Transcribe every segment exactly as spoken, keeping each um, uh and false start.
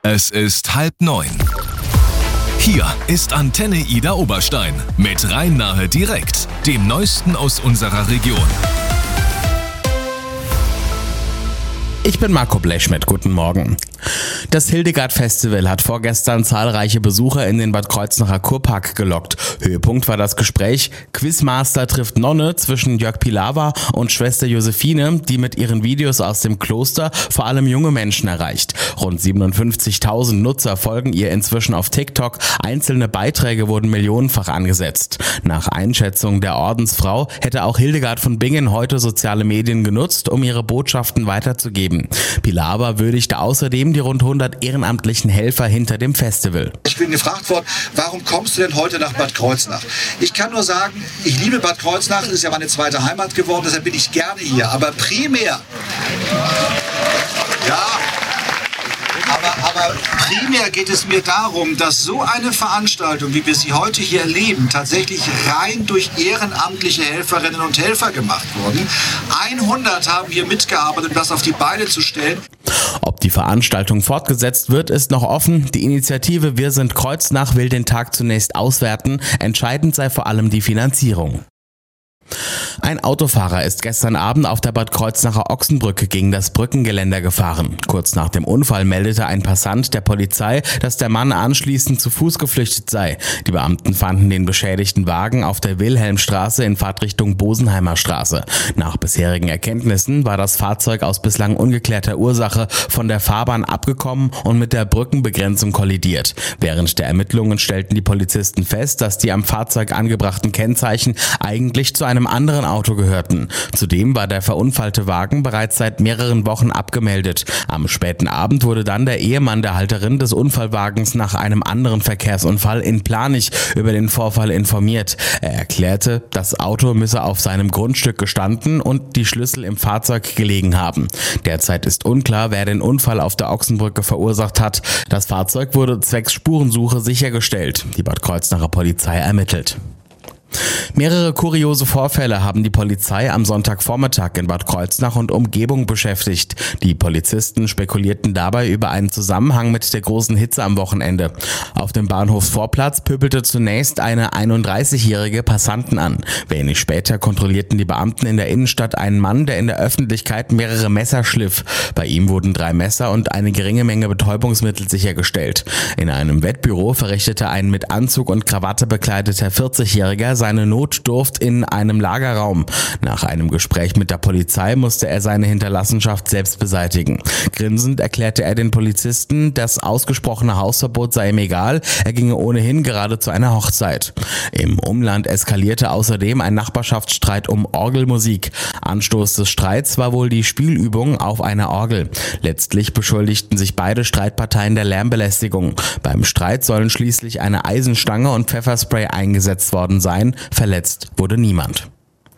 Es ist halb neun. Hier ist Antenne Ida Oberstein mit Rhein-Nahe direkt, dem Neuesten aus unserer Region. Ich bin Marco Blechschmidt, guten Morgen. Das Hildegard-Festival hat vorgestern zahlreiche Besucher in den Bad Kreuznacher Kurpark gelockt. Höhepunkt war das Gespräch Quizmaster trifft Nonne zwischen Jörg Pilawa und Schwester Josephine, die mit ihren Videos aus dem Kloster vor allem junge Menschen erreicht. Rund siebenundfünfzigtausend Nutzer folgen ihr inzwischen auf TikTok. Einzelne Beiträge wurden millionenfach angesetzt. Nach Einschätzung der Ordensfrau hätte auch Hildegard von Bingen heute soziale Medien genutzt, um ihre Botschaften weiterzugeben. Pilawa würdigte außerdem die rund hundert ehrenamtlichen Helfer hinter dem Festival. Ich bin gefragt worden, warum kommst du denn heute nach Bad Kreuznach? Ich kann nur sagen, ich liebe Bad Kreuznach, es ist ja meine zweite Heimat geworden, deshalb bin ich gerne hier. Aber primär, ja, aber, aber primär geht es mir darum, dass so eine Veranstaltung, wie wir sie heute hier erleben, tatsächlich rein durch ehrenamtliche Helferinnen und Helfer gemacht wurden. hundert haben hier mitgearbeitet, um das auf die Beine zu stellen. Ob die Veranstaltung fortgesetzt wird, ist noch offen. Die Initiative Wir sind Kreuznach will den Tag zunächst auswerten. Entscheidend sei vor allem die Finanzierung. Ein Autofahrer ist gestern Abend auf der Bad Kreuznacher Ochsenbrücke gegen das Brückengeländer gefahren. Kurz nach dem Unfall meldete ein Passant der Polizei, dass der Mann anschließend zu Fuß geflüchtet sei. Die Beamten fanden den beschädigten Wagen auf der Wilhelmstraße in Fahrtrichtung Bosenheimer Straße. Nach bisherigen Erkenntnissen war das Fahrzeug aus bislang ungeklärter Ursache von der Fahrbahn abgekommen und mit der Brückenbegrenzung kollidiert. Während der Ermittlungen stellten die Polizisten fest, dass die am Fahrzeug angebrachten Kennzeichen eigentlich zu einem anderen Auto gehörten. Zudem war der verunfallte Wagen bereits seit mehreren Wochen abgemeldet. Am späten Abend wurde dann der Ehemann der Halterin des Unfallwagens nach einem anderen Verkehrsunfall in Planich über den Vorfall informiert. Er erklärte, das Auto müsse auf seinem Grundstück gestanden und die Schlüssel im Fahrzeug gelegen haben. Derzeit ist unklar, wer den Unfall auf der Ochsenbrücke verursacht hat. Das Fahrzeug wurde zwecks Spurensuche sichergestellt. Die Bad Kreuznacher Polizei ermittelt. Mehrere kuriose Vorfälle haben die Polizei am Sonntagvormittag in Bad Kreuznach und Umgebung beschäftigt. Die Polizisten spekulierten dabei über einen Zusammenhang mit der großen Hitze am Wochenende. Auf dem Bahnhofsvorplatz pöbelte zunächst eine einunddreißigjährige Passanten an. Wenig später kontrollierten die Beamten in der Innenstadt einen Mann, der in der Öffentlichkeit mehrere Messer schliff. Bei ihm wurden drei Messer und eine geringe Menge Betäubungsmittel sichergestellt. In einem Wettbüro verrichtete ein mit Anzug und Krawatte bekleideter vierzigjähriger seine Notdurft in einem Lagerraum. Nach einem Gespräch mit der Polizei musste er seine Hinterlassenschaft selbst beseitigen. Grinsend erklärte er den Polizisten, das ausgesprochene Hausverbot sei ihm egal, er ginge ohnehin gerade zu einer Hochzeit. Im Umland eskalierte außerdem ein Nachbarschaftsstreit um Orgelmusik. Anstoß des Streits war wohl die Spielübung auf einer Orgel. Letztlich beschuldigten sich beide Streitparteien der Lärmbelästigung. Beim Streit sollen schließlich eine Eisenstange und Pfefferspray eingesetzt worden sein. Verletzt wurde niemand.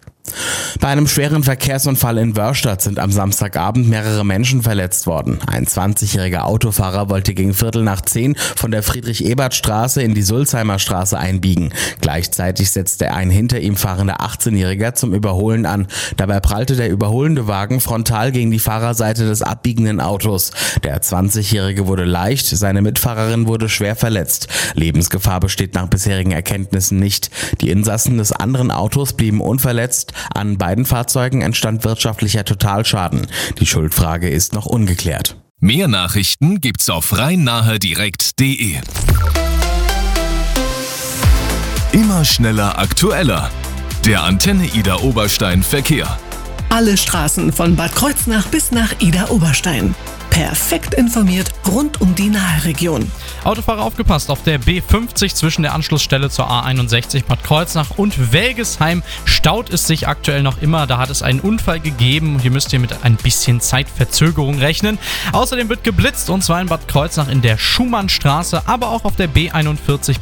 Bei einem schweren Verkehrsunfall in Wörstadt sind am Samstagabend mehrere Menschen verletzt worden. Ein zwanzigjähriger Autofahrer wollte gegen Viertel nach zehn von der Friedrich-Ebert-Straße in die Sulzheimer Straße einbiegen. Gleichzeitig setzte ein hinter ihm fahrender achtzehnjähriger zum Überholen an. Dabei prallte der überholende Wagen frontal gegen die Fahrerseite des abbiegenden Autos. Der zwanzigjährige wurde leicht, seine Mitfahrerin wurde schwer verletzt. Lebensgefahr besteht nach bisherigen Erkenntnissen nicht. Die Insassen des anderen Autos blieben unverletzt. An beiden Fahrzeugen entstand wirtschaftlicher Totalschaden. Die Schuldfrage ist noch ungeklärt. Mehr Nachrichten gibt's auf rhein-nahe direkt punkt de. Immer schneller, aktueller. Der Antenne Ida Oberstein Verkehr. Alle Straßen von Bad Kreuznach bis nach Ida Oberstein. Perfekt informiert rund um die Nahe-Region. Autofahrer aufgepasst, auf der B fünfzig zwischen der Anschlussstelle zur A einundsechzig Bad Kreuznach und Welgesheim staut es sich aktuell noch immer. Da hat es einen Unfall gegeben. Hier müsst ihr mit ein bisschen Zeitverzögerung rechnen. Außerdem wird geblitzt und zwar in Bad Kreuznach in der Schumannstraße, aber auch auf der B einundvierzig